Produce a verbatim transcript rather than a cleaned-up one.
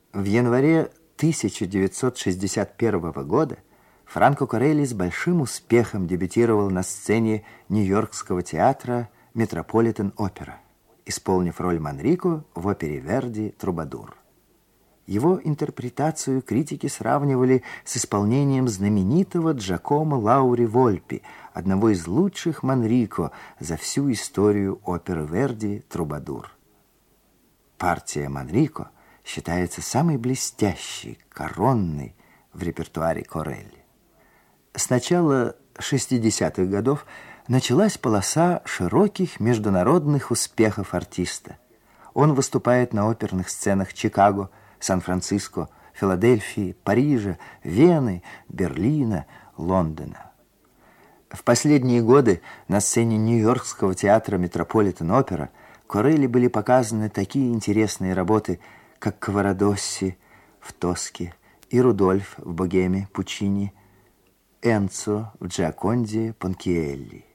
В январе тысяча девятьсот шестьдесят первого года Франко Корелли с большим успехом дебютировал на сцене Нью-Йоркского театра Метрополитен-опера, исполнив роль Манрико в опере Верди «Трубадур». Его интерпретацию критики сравнивали с исполнением знаменитого Джакомо Лаури Вольпи, одного из лучших Манрико за всю историю оперы Верди «Трубадур». Партия Манрико считается самой блестящей, коронной в репертуаре Корелли. С начала шестидесятых годов началась полоса широких международных успехов артиста. Он выступает на оперных сценах Чикаго, Сан-Франциско, Филадельфии, Парижа, Вены, Берлина, Лондона. В последние годы на сцене Нью-Йоркского театра Метрополитен-опера Корелли были показаны такие интересные работы, как Каварадосси в Тоске и Рудольф в Богеме Пуччини, Энцо в Джиаконде Панчиелли.